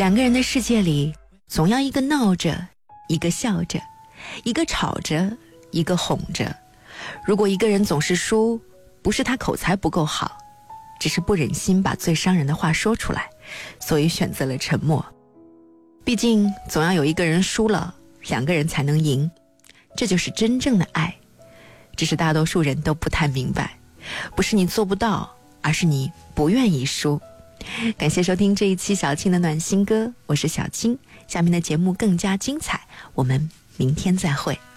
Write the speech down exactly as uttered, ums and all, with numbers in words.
两个人的世界里，总要一个闹着，一个笑着，一个吵着，一个哄着。如果一个人总是输，不是他口才不够好，只是不忍心把最伤人的话说出来，所以选择了沉默。毕竟总要有一个人输了，两个人才能赢，这就是真正的爱。只是大多数人都不太明白，不是你做不到，而是你不愿意输。感谢收听这一期小青的暖心歌，我是小青，下面的节目更加精彩，我们明天再会。